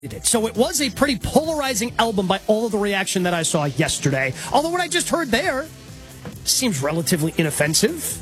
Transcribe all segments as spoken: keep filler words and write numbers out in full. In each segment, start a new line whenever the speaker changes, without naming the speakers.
it. So it was a pretty polarizing album by all of the reaction that I saw yesterday. Although what I just heard there seems relatively inoffensive.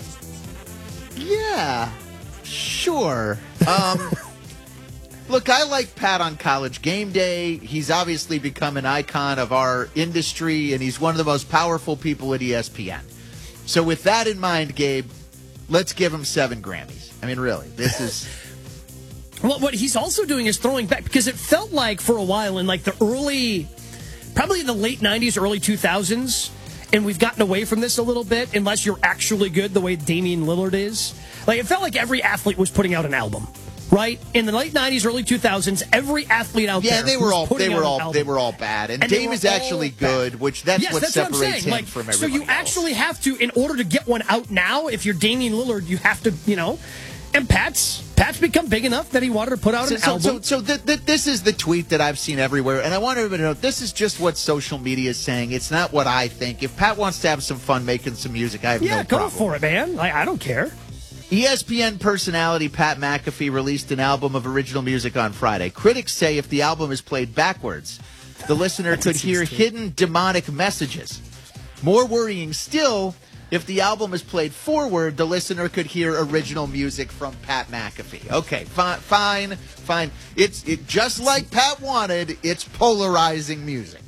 Yeah, sure. Um, look, I like Pat on College Game Day. He's obviously become an icon of our industry, and he's one of the most powerful people at E S P N. So with that in mind, Gabe, let's give him seven Grammys. I mean, really, this is...
Well, what he's also doing is throwing back, because it felt like for a while in like the early, probably in the late nineties, early two thousands, and we've gotten away from this a little bit, unless you're actually good the way Damian Lillard is. Like, it felt like every athlete was putting out an album, right? In the late nineties, early two thousands, every athlete out
yeah,
there
they were
was
all
putting
they were
out
all
an
they
album.
were all bad, and,
And they
Dame
were
is actually
all
good,
bad.
which that's
yes,
what
that's
separates
what I'm saying.
him
Like,
from
so
everybody
you
else.
actually have to, in order to get one out now, if you're Damian Lillard, you have to, you know, and Pat's Pat's become big enough that he wanted to put out
So,
an
so,
album.
so, so th- th- this is the tweet that I've seen everywhere, and I want everybody to know this is just what social media is saying. It's not what I think. If Pat wants to have some fun making some music, I have
yeah,
no
go
problem.
for it, man. I, I don't care.
E S P N personality Pat McAfee released an album of original music on Friday. Critics say if the album is played backwards, the listener could hear hidden demonic messages. More worrying still, if the album is played forward, the listener could hear original music from Pat McAfee. Okay, fine, fine, fine. It's it, just like Pat wanted, it's polarizing music.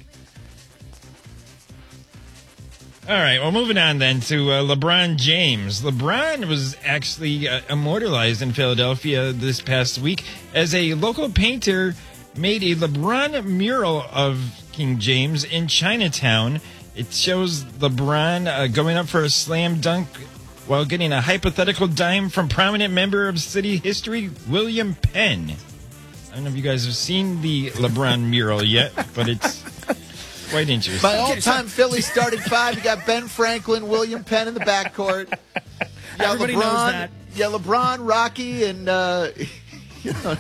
All right, well, moving on then to uh, LeBron James. LeBron was actually uh, immortalized in Philadelphia this past week as a local painter made a LeBron mural of King James in Chinatown. It shows LeBron uh, going up for a slam dunk while getting a hypothetical dime from prominent member of city history, William Penn. I don't know if you guys have seen the LeBron mural yet, but it's quite interesting.
My all-time Philly starting five, you got Ben Franklin, William Penn in the backcourt. Yeah,
Everybody
LeBron,
knows that.
Yeah, LeBron, Rocky, and uh, you know,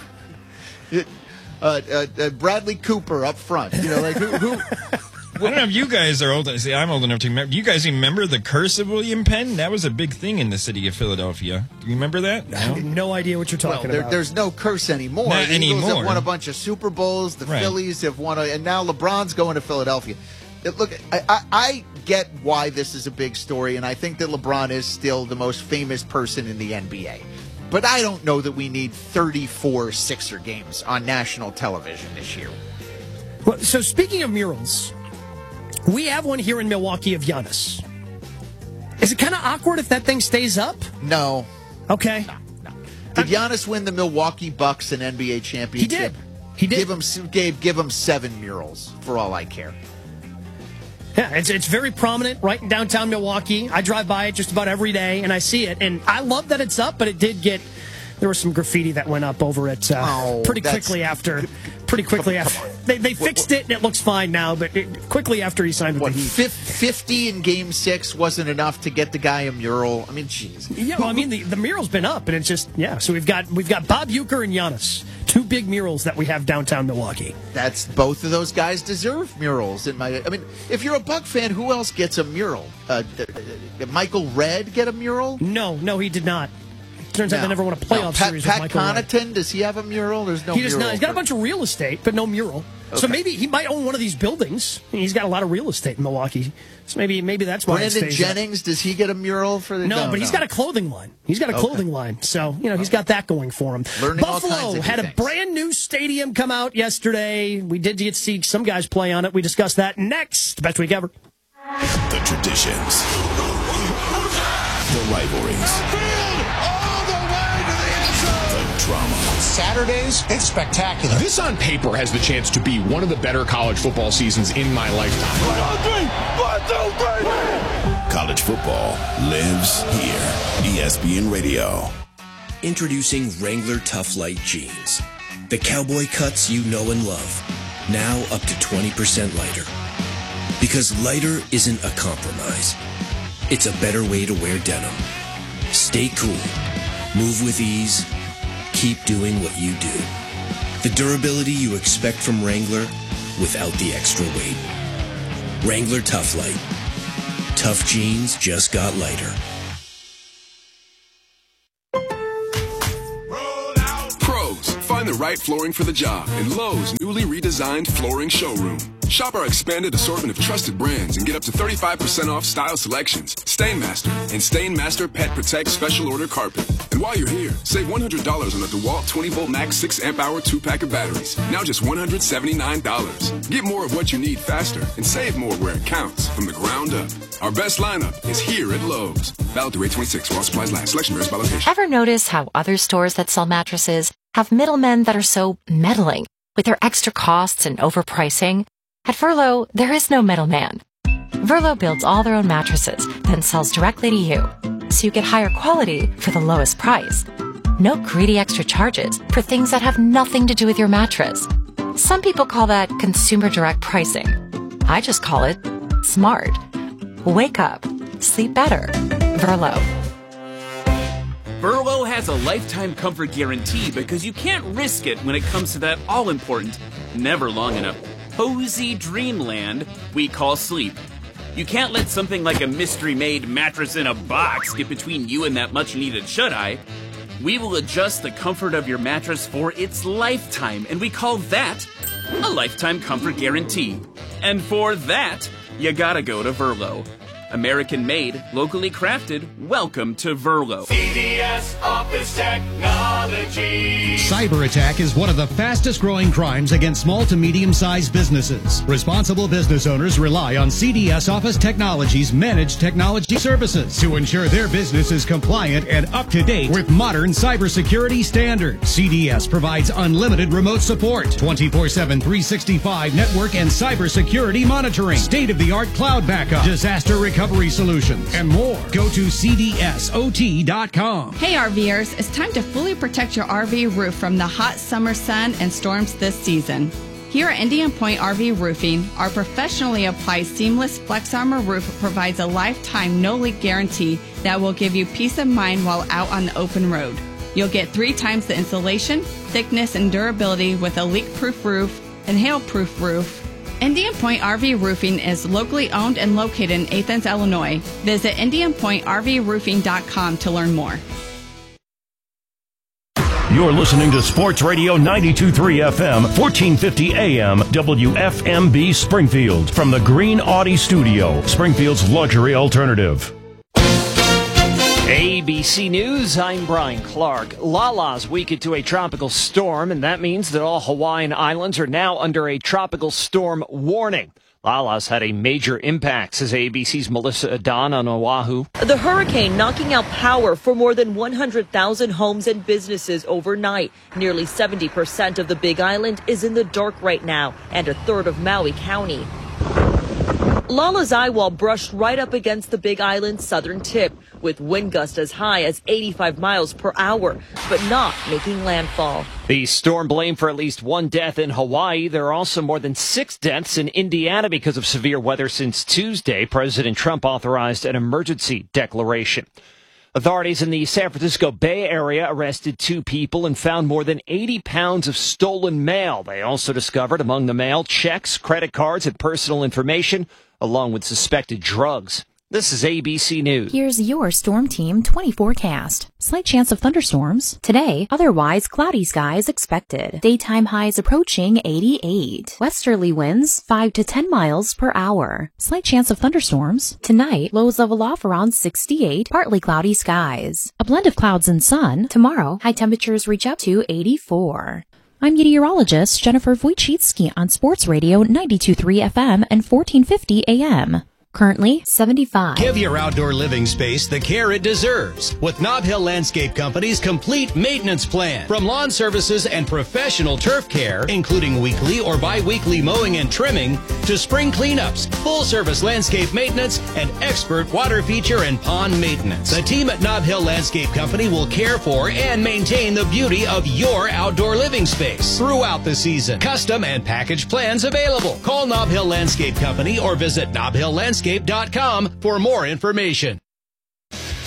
uh, uh, uh, Bradley Cooper up front. You know, like who? who
I don't know if you guys are old. See, I'm old enough to remember. Do you guys remember the curse of William Penn? That was a big thing in the city of Philadelphia. Do you remember that?
I have no idea what you're
well,
talking
there,
about.
there's no curse anymore.
Not
the Eagles
anymore.
have won a bunch of Super Bowls. The
Right.
Phillies have won, a, and now LeBron's going to Philadelphia. Look, I, I, I get why this is a big story, and I think that LeBron is still the most famous person in the N B A. But I don't know that we need thirty-four Sixer games on national television this year.
Well, so speaking of murals, we have one here in Milwaukee of Giannis. Is it kind of awkward if that thing stays up?
No.
Okay.
No, no. Did Giannis win the Milwaukee Bucks an N B A championship?
He did. He did.
Give him, Gabe, give him seven murals for all I care.
Yeah, it's it's very prominent right in downtown Milwaukee. I drive by it just about every day, and I see it. And I love that it's up, but it did get... There was some graffiti that went up over it uh,
Oh,
pretty
that's-
quickly after. Pretty quickly
Come-
after.
come on.
They, they fixed it, and it looks fine now, but it, quickly after he signed with
What,
the Heat.
fif- fifty in Game Six wasn't enough to get the guy a mural? I mean, jeez.
Yeah, well, I mean, the, the mural's been up, and it's just, yeah. So we've got we've got Bob Uecker and Giannis, two big murals that we have downtown Milwaukee.
That's both of those guys deserve murals. In my, I mean, if you're a Buck fan, who else gets a mural? Uh, did, did Michael Redd get a mural?
No, no, he did not. Turns out
No.
they never won a playoff
No. Pat,
series
Pat
with Michael Redd.
Connaughton, does he have a mural? There's no
He
mural.
does not. He's got a
for-
bunch of real estate, but no mural. So
Okay.
maybe he might own one of these buildings. He's got a lot of real estate in Milwaukee. So maybe maybe that's why it
Brandon
stays up.
Jennings, does he get a mural for the?
No, but he's got a clothing line. He's got a
Okay.
clothing line. So, you know, he's got that going for him.
Learning all kinds
Buffalo
of new
had a
things.
brand new stadium come out yesterday. We did get to see some guys play on it. We discussed that next. Best week ever.
The traditions, the rivalries, the drama.
Saturdays, it's spectacular.
This on paper has the chance to be one of the better college football seasons in my lifetime.
College football lives here. E S P N Radio.
Introducing Wrangler Tough Light Jeans. The cowboy cuts you know and love. Now up to twenty percent lighter. Because lighter isn't a compromise. It's a better way to wear denim. Stay cool. Move with ease. Keep doing what you do. The durability you expect from Wrangler without the extra weight. Wrangler Tough Light. Tough jeans just got lighter.
Pros, find
Find the right flooring for the job in Lowe's newly redesigned flooring showroom. Shop our expanded assortment of trusted brands and get up to thirty-five percent off style selections, Stainmaster, and Stainmaster Pet Protect Special Order Carpet. And while you're here, save one hundred dollars on the DeWalt twenty volt Max six amp hour two pack of batteries. Now just one hundred seventy-nine dollars. Get more of what you need faster and save more where it counts from the ground up. Our best lineup is here at Lowe's. Valid through eight twenty-six while supplies last. Selection varies by location.
Ever notice how other stores that sell mattresses have middlemen that are so meddling with their extra costs and overpricing? At Verlo, there is no middleman. Verlo builds all their own mattresses, then sells directly to you, so you get higher quality for the lowest price. No greedy extra charges for things that have nothing to do with your mattress. Some people call that consumer direct pricing. I just call it smart. Wake up. Sleep better. Verlo.
Verlo has a lifetime comfort guarantee because you can't risk it when it comes to that all-important, never long enough, cozy dreamland we call sleep. You can't let something like a mystery-made mattress in a box get between you and that much-needed shut-eye. We will adjust the comfort of your mattress for its lifetime, and we call that a lifetime comfort guarantee. And for that, you gotta go to Verlo. American-made, locally crafted, welcome to Verlo.
C D S Office Technology.
Cyber attack is one of the fastest growing crimes against small to medium-sized businesses. Responsible business owners rely on C D S Office Technology's managed technology services to ensure their business is compliant and up to date with modern cybersecurity standards. C D S provides unlimited remote support, twenty-four seven, three sixty-five network and cybersecurity monitoring, state-of-the-art cloud backup, disaster recovery recovery solutions, and more. Go to C D S O T dot com.
Hey RVers, it's time to fully protect your R V roof from the hot summer sun and storms this season. Here at Indian Point R V Roofing, our professionally applied seamless Flex Armor roof provides a lifetime no-leak guarantee that will give you peace of mind while out on the open road. You'll get three times the insulation, thickness, and durability with a leak-proof roof and hail-proof roof. Indian Point R V Roofing is locally owned and located in Athens, Illinois. Visit Indian Point R V Roofing dot com to learn more.
You're listening to Sports Radio ninety-two point three F M, fourteen fifty A M, W F M B Springfield. From the Green Audi Studio, Springfield's luxury alternative.
A B C News, I'm Brian Clark. Lala's weakened to a tropical storm, and that means that all Hawaiian islands are now under a tropical storm warning. Lala's had a major impact, says A B C's Melissa Adan on Oahu.
The hurricane knocking out power for more than one hundred thousand homes and businesses overnight. Nearly seventy percent of the Big Island is in the dark right now, and a third of Maui County. Lala's eyewall brushed right up against the Big Island's southern tip, with wind gusts as high as eighty-five miles per hour, but not making landfall.
The storm blamed for at least one death in Hawaii. There are also more than six deaths in Indiana because of severe weather since Tuesday. President Trump authorized an emergency declaration. Authorities in the San Francisco Bay Area arrested two people and found more than eighty pounds of stolen mail. They also discovered among the mail checks, credit cards, and personal information, along with suspected drugs. This is A B C News.
Here's your Storm Team twenty forecast. Slight chance of thunderstorms. Today, otherwise cloudy skies expected. Daytime highs approaching eighty-eight. Westerly winds five to ten miles per hour. Slight chance of thunderstorms. Tonight, lows level off around sixty-eight. Partly cloudy skies. A blend of clouds and sun. Tomorrow, high temperatures reach up to eighty-four. I'm meteorologist Jennifer Wojcicki on Sports Radio ninety-two point three F M and fourteen fifty A M. Currently, seventy-five.
Give your outdoor living space the care it deserves with Nob Hill Landscape Company's complete maintenance plan. From lawn services and professional turf care, including weekly or bi-weekly mowing and trimming, to spring cleanups, full-service landscape maintenance, and expert water feature and pond maintenance. The team at Nob Hill Landscape Company will care for and maintain the beauty of your outdoor living space throughout the season. Custom and package plans available. Call Nob Hill Landscape Company or visit nob hill landscape dot com for more information.